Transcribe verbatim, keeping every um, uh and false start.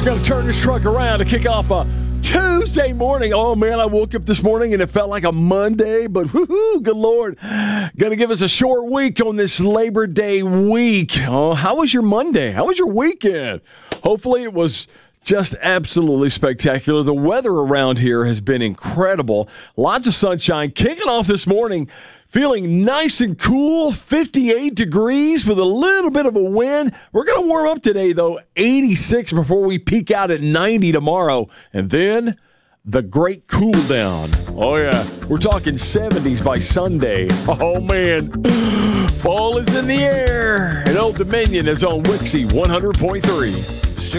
Going to turn this truck around to kick off a Tuesday morning. Oh, man, I woke up this morning and it felt like a Monday, but whoo-hoo, good Lord. Going to give us a short week on this Labor Day week. Oh, how was your Monday? How was your weekend? Hopefully it was just absolutely spectacular. The weather around here has been incredible. Lots of sunshine. Kicking off this morning, feeling nice and cool, fifty-eight degrees with a little bit of a wind. We're going to warm up today, though, eighty-six before we peak out at ninety tomorrow. And then the great cool down. Oh, yeah. We're talking seventies by Sunday. Oh, man. Fall is in the air. And Old Dominion is on Wixie one hundred point three.